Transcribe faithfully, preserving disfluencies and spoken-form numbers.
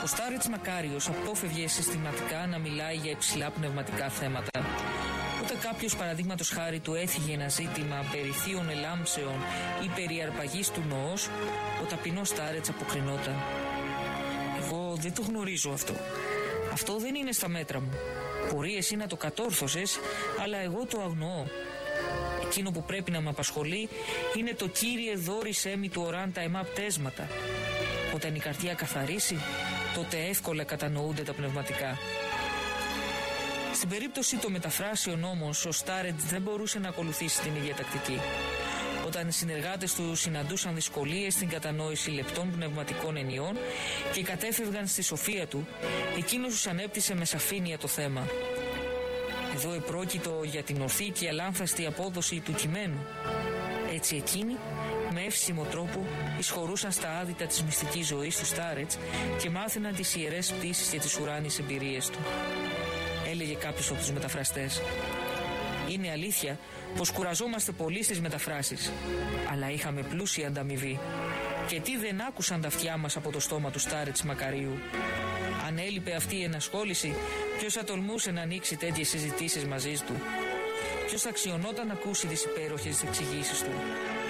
Ο Στάρετς Μακάριος απόφευγε συστηματικά να μιλάει για υψηλά πνευματικά θέματα. Όταν κάποιος παραδείγματος χάρη του έφυγε ένα ζήτημα περί θείων ελάμψεων ή περί αρπαγής του νοός, ο ταπεινός Στάρετς αποκρινόταν. Εγώ δεν το γνωρίζω αυτό. Αυτό δεν είναι στα μέτρα μου. Μπορεί εσύ να το κατόρθωσες, αλλά εγώ το αγνοώ. Εκείνο που πρέπει να με απασχολεί είναι το «Κύριε δώρησέ μη του οράντα εμά πτέσματα». Όταν η καρδιά καθαρίσει, τότε εύκολα κατανοούνται τα πνευματικά. Στην περίπτωση των μεταφράσεων όμως, ο Στάρετς δεν μπορούσε να ακολουθήσει την ίδια τακτική. Όταν οι συνεργάτες του συναντούσαν δυσκολίες στην κατανόηση λεπτών πνευματικών ενιών και κατέφευγαν στη σοφία του, εκείνος τους ανέπτυσε με σαφήνεια το θέμα. Εδώ επρόκειτο για την ορθή και αλάνθαστη απόδοση του κειμένου. Έτσι εκείνοι, με εύσημο τρόπο, εισχωρούσαν στα άδυτα της μυστικής ζωής του Στάρετς και μάθαιναν τις ιερές πτήσεις και τις ουράνιες εμπειρίες του. Έλεγε κάποιος από τους μεταφραστές. Είναι αλήθεια πως κουραζόμαστε πολύ στις μεταφράσεις, αλλά είχαμε πλούσια ανταμοιβή. Και τι δεν άκουσαν τα αυτιά μας από το στόμα του Στάρετς Μακαρίου. Αν έλειπε αυτή η ενασχόληση, ποιος θα τολμούσε να ανοίξει τέτοιες συζητήσεις μαζί του? Ποιος θα αξιωνόταν να ακούσει τις υπέροχες εξηγήσεις του?